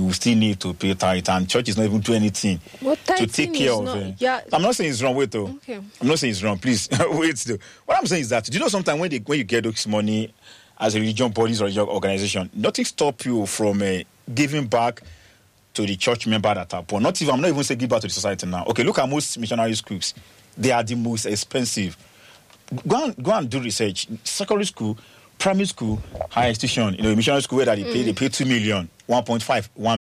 you still need to pay tithe, and church is not even doing anything to take care of it. Yeah. I'm not saying it's wrong. Wait, though. Okay. I'm not saying it's wrong. Please wait. Though. What I'm saying is that, do you know sometimes when you get this money as a religion bodies or your organization, nothing stop you from giving back to the church member that are poor. I'm not even saying give back to the society now. Okay, look at most missionary schools. They are the most expensive. Go and do research. Secondary school, primary school, higher institution, missionary school where they pay 2 million, 1.5, 1